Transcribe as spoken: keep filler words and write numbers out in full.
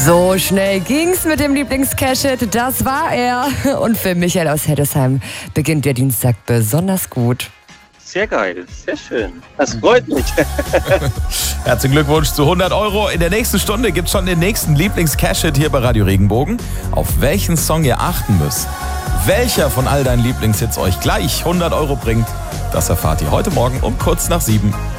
So schnell ging's mit dem Lieblings-Cash-Hit, das war er. Und für Michael aus Heddesheim beginnt der Dienstag besonders gut. Sehr geil, sehr schön. Das freut mich. Herzlichen Glückwunsch zu hundert Euro. In der nächsten Stunde gibt's schon den nächsten Lieblings-Cash-Hit hier bei Radio Regenbogen. Auf welchen Song ihr achten müsst, welcher von all deinen Lieblingshits euch gleich hundert Euro bringt, das erfahrt ihr heute Morgen um kurz nach sieben.